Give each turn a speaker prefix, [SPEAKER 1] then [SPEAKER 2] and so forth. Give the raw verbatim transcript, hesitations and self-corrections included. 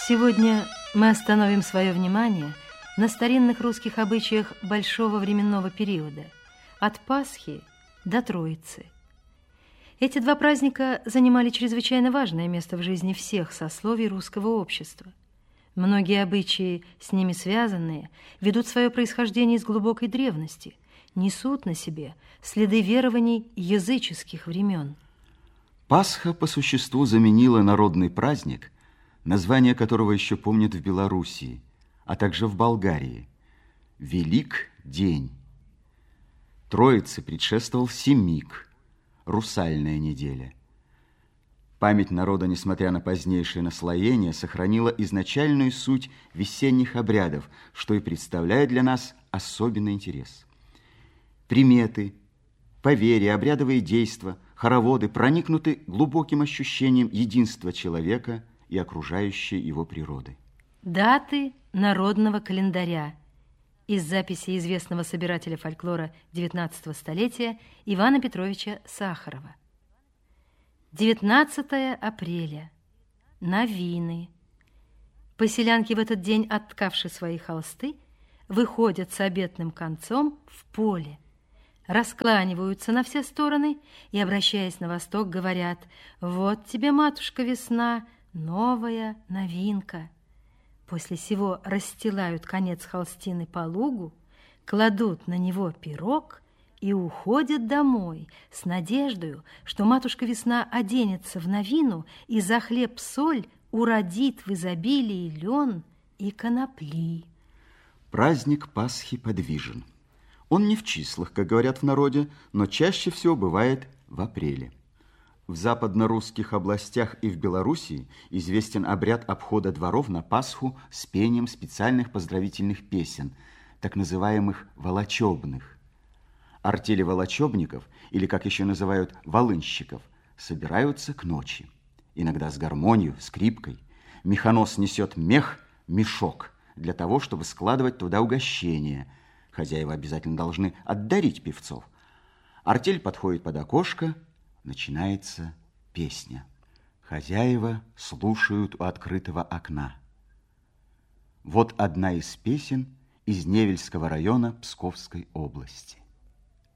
[SPEAKER 1] Сегодня мы остановим свое внимание на старинных русских обычаях большого временного периода, от Пасхи до Троицы. Эти два праздника занимали чрезвычайно важное место в жизни всех сословий русского общества. Многие обычаи, с ними связанные, ведут свое происхождение из глубокой древности, несут на себе следы верований языческих времен.
[SPEAKER 2] Пасха по существу заменила народный праздник, название которого еще помнят в Белоруссии, а также в Болгарии. Велик день. Троице предшествовал Семик, русальная неделя. Память народа, несмотря на позднейшее наслоение, сохранила изначальную суть весенних обрядов, что и представляет для нас особенный интерес. Приметы, поверья, обрядовые действа, хороводы проникнуты глубоким ощущением единства человека и окружающей его природы.
[SPEAKER 1] Даты народного календаря из записи известного собирателя фольклора девятнадцатого столетия Ивана Петровича Сахарова. девятнадцатое апреля. Новины. Поселянки в этот день, отткавши свои холсты, выходят с обетным концом в поле, раскланиваются на все стороны и, обращаясь на восток, говорят: «Вот тебе, матушка, весна, новая новинка». После сего расстилают конец холстины по лугу, кладут на него пирог и уходят домой с надеждою, что матушка весна оденется в новину и за хлеб-соль уродит в изобилии лен и конопли.
[SPEAKER 2] Праздник Пасхи подвижен. Он не в числах, как говорят в народе, но чаще всего бывает в апреле. В западно-русских областях и в Белоруссии известен обряд обхода дворов на Пасху с пением специальных поздравительных песен, так называемых волочебных. Артели волочебников, или, как еще называют, волынщиков, собираются к ночи. Иногда с гармонией, скрипкой. Механос несет мех, мешок, для того, чтобы складывать туда угощения. Хозяева обязательно должны отдарить певцов. Артель подходит под окошко, начинается песня. Хозяева слушают у открытого окна. Вот одна из песен из Невельского района Псковской области.